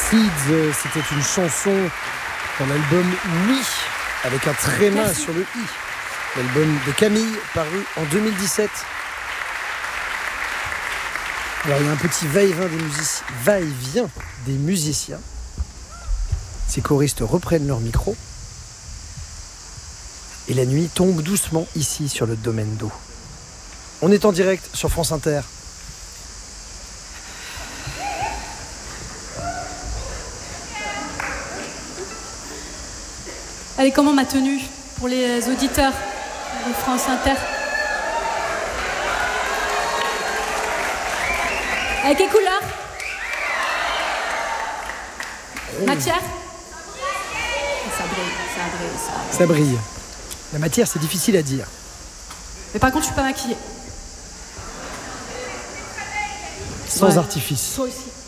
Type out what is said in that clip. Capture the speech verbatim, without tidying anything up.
Seeds, c'était une chanson dans l'album Oui, avec un tréma Merci. Sur le I. L'album de Camille, paru en deux mille dix-sept. Alors il y a un petit va-et-vient des musiciens, va-et-vient des musiciens. Ces choristes reprennent leur micro. Et la nuit tombe doucement ici sur le domaine d'eau. On est en direct sur France Inter. Allez, comment ma tenue pour les auditeurs de France Inter? Avec quelle couleur? Oh. Matière? Ça brille, ça brille, ça brille. Ça brille. La matière, c'est difficile à dire. Mais par contre, je suis pas maquillée. Sans ouais. artifice. Toi aussi.